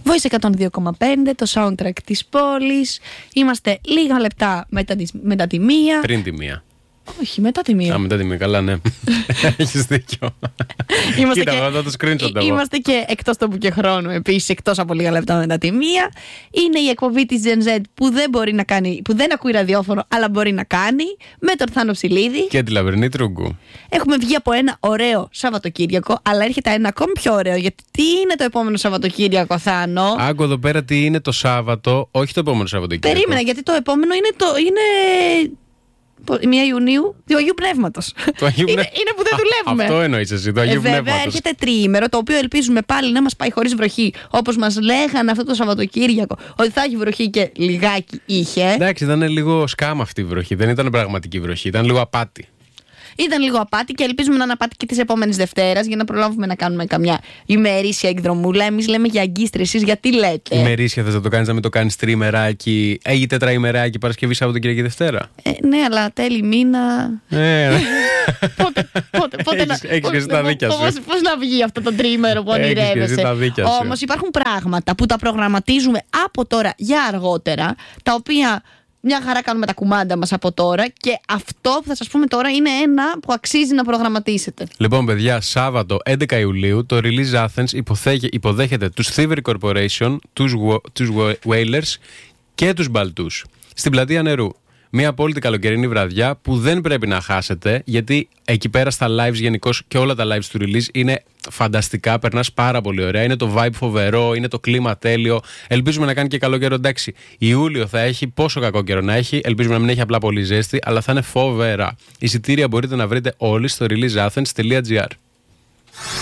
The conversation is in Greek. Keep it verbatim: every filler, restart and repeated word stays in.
Voice εκατόν δύο κόμμα πέντε, το soundtrack της πόλης. Είμαστε λίγα λεπτά μετά τη, μετά τη μία. Πριν τη μία. Όχι, μετά τη μία. Α, μετά τη μία, καλά, ναι. Έχεις δίκιο. Είμαστε Κοίτα, και, εδώ το screenshot εγώ. Είμαστε και εκτός τόπου και χρόνου επίσης, εκτός από λίγα λεπτά μετά τη μία. Είναι η εκπομπή της Gen Z που δεν μπορεί να κάνει, που δεν ακούει ραδιόφωνο, αλλά μπορεί να κάνει, με τον Θάνο Ψηλίδη. Και τη Λαβρινή Τρούγκου. Έχουμε βγει από ένα ωραίο Σαββατοκύριακο, αλλά έρχεται ένα ακόμη πιο ωραίο. Γιατί τι είναι το επόμενο Σαββατοκύριακο, Θάνο? Άκου εδώ πέρα τι είναι το Σάββατο, όχι το επόμενο Σαββατοκύριακο. Περίμενα, γιατί το επόμενο είναι το. Είναι... πρώτη Ιουνίου, του Αγίου Πνεύματος. Αγίου είναι, είναι που δεν δουλεύουμε. Αυτό εννοείς εσύ, το Αγίου ε, βέβαια, Πνεύματος. έρχεται τριήμερο, το οποίο ελπίζουμε πάλι να μας πάει χωρίς βροχή. Όπως μας λέγανε αυτό το Σαββατοκύριακο, ότι θα έχει βροχή και λιγάκι είχε. Εντάξει, ήταν λίγο σκάμα αυτή η βροχή. Δεν ήταν πραγματική βροχή, ήταν λίγο απάτη. Ήταν λίγο απάτη και ελπίζουμε να είναι απάτη και τις επόμενες Δευτέρας για να προλάβουμε να κάνουμε καμιά ημερήσια εκδρομούλα. Εμείς λέμε για αγκίστρες, εσείς γιατί λέτε? Ημερήσια θες να το κάνεις, να μην το κάνεις τριημεράκι ή τετραημεράκι, Παρασκευή, Σάββατο, Κυριακή, Δευτέρα? Ε, ναι, αλλά τέλη μήνα. Ε, πότε, πότε, πότε έχεις, να, έχεις και εσύ τα δίκια σου. Πώς, πώς να βγει αυτό το τριήμερο που ονειρεύεσαι? Όμως υπάρχουν πράγματα που τα προγραμματίζουμε από τώρα για αργότερα, τα οποία μια χαρά κάνουμε τα κουμάντα μας από τώρα, και αυτό που θα σας πούμε τώρα είναι ένα που αξίζει να προγραμματίσετε. Λοιπόν, παιδιά, Σάββατο έντεκα Ιουλίου το Release Athens υποδέχε, υποδέχεται τους Thievery Corporation, τους, τους Wailers και τους Μπαλτούς στην πλατεία Νερού. Μια απόλυτη καλοκαιρινή βραδιά που δεν πρέπει να χάσετε, γιατί εκεί πέρα στα lives γενικώς και όλα τα lives του release είναι φανταστικά, περνάς πάρα πολύ ωραία, είναι το vibe φοβερό, είναι το κλίμα τέλειο. Ελπίζουμε να κάνει και καλό καιρό, εντάξει. Ιούλιο θα έχει, πόσο κακό καιρό να έχει, ελπίζουμε να μην έχει απλά πολύ ζέστη, αλλά θα είναι φοβερά. Εισιτήρια μπορείτε να βρείτε όλοι στο release athens τελεία gr.